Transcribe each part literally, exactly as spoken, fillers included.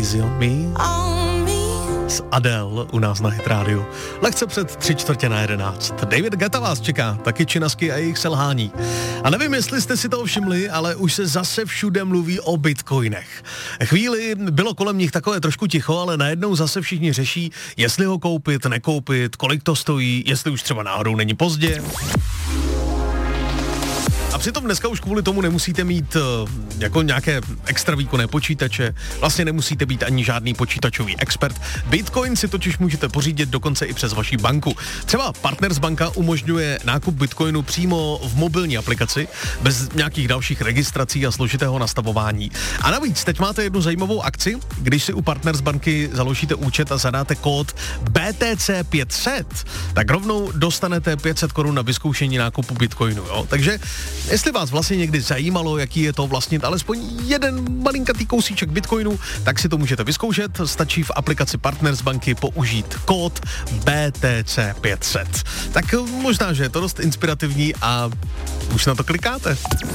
Easy on Me s Adele u nás na Hit Radio. Lehce před tři čtvrtě na jedenáct. David Guetta vás čeká, taky činasky a jejich selhání. A nevím, jestli jste si toho všimli, ale už se zase všude mluví o bitcoinech. Chvíli bylo kolem nich takové trošku ticho, ale najednou zase všichni řeší, jestli ho koupit, nekoupit, kolik to stojí, jestli už třeba náhodou není pozdě. A přitom dneska už kvůli tomu nemusíte mít uh, jako nějaké extra výkonné počítače, vlastně nemusíte být ani žádný počítačový expert. Bitcoin si totiž můžete pořídit dokonce i přes vaši banku. Třeba Partners banka umožňuje nákup bitcoinu přímo v mobilní aplikaci, bez nějakých dalších registrací a složitého nastavování. A navíc teď máte jednu zajímavou akci, když si u Partners banky založíte účet a zadáte kód B T C pět set, tak rovnou dostanete pět set korun na vyzkoušení nákupu bitcoinu, jo? Takže jestli vás vlastně někdy zajímalo, jaký je to vlastnit alespoň jeden malinkatý kousíček bitcoinu, tak si to můžete vyzkoušet. Stačí v aplikaci Partners banky použít kód B T C pět set. Tak možná, že je to dost inspirativní a už na to klikáte.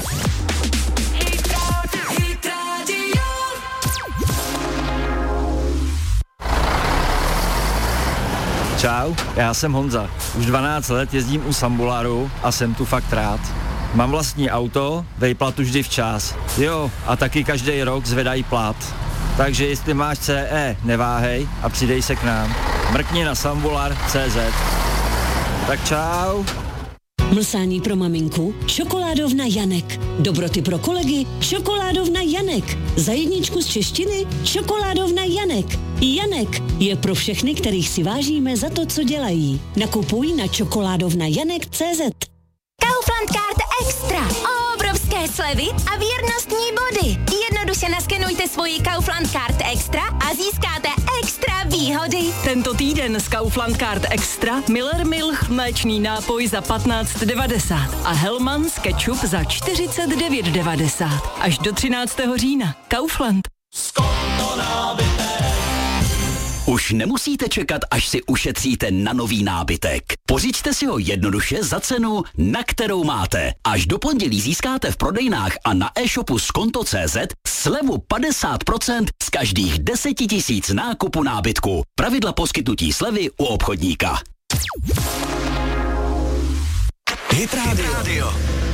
Čau, já jsem Honza. Už dvanáct let jezdím u Sambularu a jsem tu fakt rád. Mám vlastní auto, vejplatu vždy včas. Jo, a taky každý rok zvedají plat. Takže jestli máš C E, neváhej a přidej se k nám. Mrkni na sambular tečka cé zet. Tak čau. Mlsání pro maminku? Čokoládovna Janek. Dobroty pro kolegy? Čokoládovna Janek. Za jedničku z češtiny? Čokoládovna Janek. Janek je pro všechny, kterých si vážíme za to, co dělají. Nakupuj na čokoládovna janek tečka cé zet. Kaufland Card Extra. Obrovské slevy a věrnostní body. Jednoduše naskenujte svoji Kaufland Card Extra a získáte extra výhody. Tento týden z Kaufland Card Extra Miller Milch mléčný nápoj za patnáct devadesát a Hellmann's ketchup za čtyřicet devět devadesát. Až do třináctého října. Kaufland. Už nemusíte čekat, až si ušetříte na nový nábytek. Pořiďte si ho jednoduše za cenu, na kterou máte. Až do pondělí získáte v prodejnách a na e-shopu skonto tečka cé zet slevu padesát procent z každých deset tisíc nákupu nábytku. Pravidla poskytnutí slevy u obchodníka. Hit Radio.